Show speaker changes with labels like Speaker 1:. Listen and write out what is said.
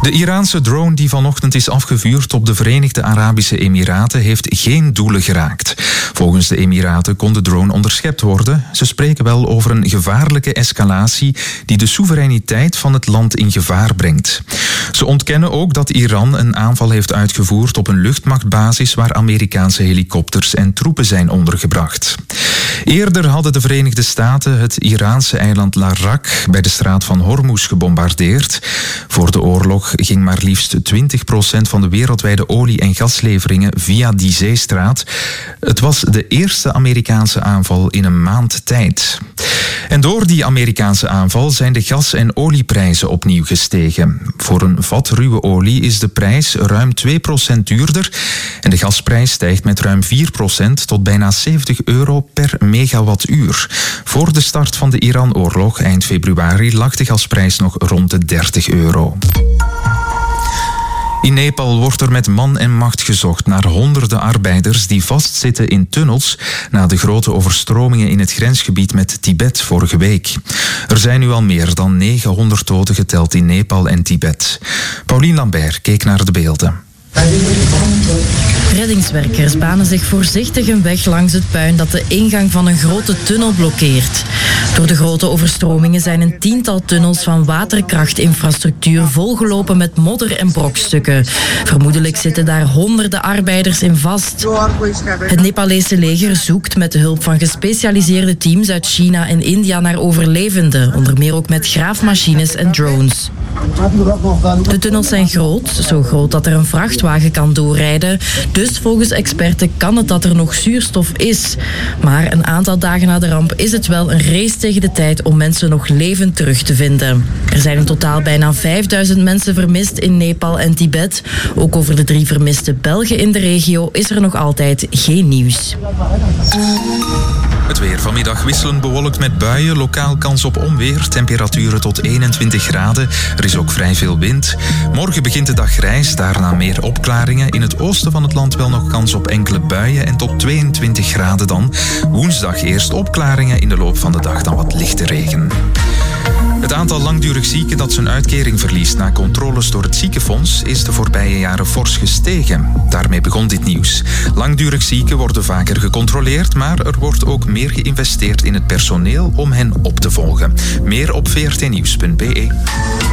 Speaker 1: De Iraanse drone die vanochtend is afgevuurd op de Verenigde Arabische Emiraten heeft geen doelen geraakt. Volgens de Emiraten kon de drone onderschept worden. Ze spreken wel over een gevaarlijke escalatie die de soevereiniteit van het land in gevaar brengt. Ze ontkennen ook dat Iran een aanval heeft uitgevoerd op een luchtmachtbasis waar Amerikaanse helikopters en troepen zijn ondergebracht. Eerder hadden de Verenigde Staten het Iraanse eiland Larak bij de straat van Hormuz gebombardeerd. Voor de oorlog ging maar liefst 20% van de wereldwijde olie- en gasleveringen via die zeestraat. Het was de eerste Amerikaanse aanval in een maand tijd. En door die Amerikaanse aanval zijn de gas- en olieprijzen opnieuw gestegen. Voor een vat ruwe olie is de prijs ruim 2% duurder en de gasprijs stijgt met ruim 4% tot bijna €70 per megawattuur. Voor de start van de Iran-oorlog eind februari lag de gasprijs nog rond de €30. In Nepal wordt er met man en macht gezocht naar honderden arbeiders die vastzitten in tunnels na de grote overstromingen in het grensgebied met Tibet vorige week. Er zijn nu al meer dan 900 doden geteld in Nepal en Tibet. Paulien Lambert keek naar de beelden.
Speaker 2: Reddingswerkers banen zich voorzichtig een weg langs het puin dat de ingang van een grote tunnel blokkeert. Door de grote overstromingen zijn een tiental tunnels van waterkrachtinfrastructuur volgelopen met modder en brokstukken. Vermoedelijk zitten daar honderden arbeiders in vast. Het Nepalese leger zoekt met de hulp van gespecialiseerde teams uit China en India naar overlevenden, onder meer ook met graafmachines en drones. De tunnels zijn groot, zo groot dat er een vrachtwagen kan doorrijden. Dus volgens experten kan het dat er nog zuurstof is. Maar een aantal dagen na de ramp is het wel een race tegen de tijd om mensen nog levend terug te vinden. Er zijn in totaal bijna 5000 mensen vermist in Nepal en Tibet. Ook over de 3 vermiste Belgen in de regio is er nog altijd geen nieuws.
Speaker 1: Het weer vanmiddag wisselend bewolkt met buien, lokaal kans op onweer, temperaturen tot 21 graden. Er is ook vrij veel wind. Morgen begint de dag grijs, daarna meer opklaringen. In het oosten van het land wel nog kans op enkele buien en tot 22 graden dan. Woensdag eerst opklaringen, in de loop van de dag dan wat lichte regen. Het aantal langdurig zieken dat zijn uitkering verliest na controles door het ziekenfonds is de voorbije jaren fors gestegen. Daarmee begon dit nieuws. Langdurig zieken worden vaker gecontroleerd, maar er wordt ook meer geïnvesteerd in het personeel om hen op te volgen. Meer op vrtnieuws.be.